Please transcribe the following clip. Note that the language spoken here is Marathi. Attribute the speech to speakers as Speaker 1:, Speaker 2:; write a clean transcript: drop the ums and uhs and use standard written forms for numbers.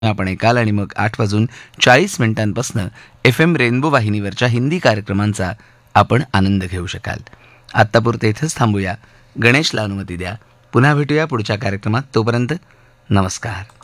Speaker 1: आपण ऐकाल आणि मग 8:40 FM रेनबो वाहिनीवरच्या हिंदी कार्यक्रमांचा आपण आनंद घेऊ शकाल. आत्तापुरते इथंच थांबूया. गणेशला अनुमती द्या. पुन्हा भेटूया पुढच्या कार्यक्रमात. तोपर्यंत नमस्कार.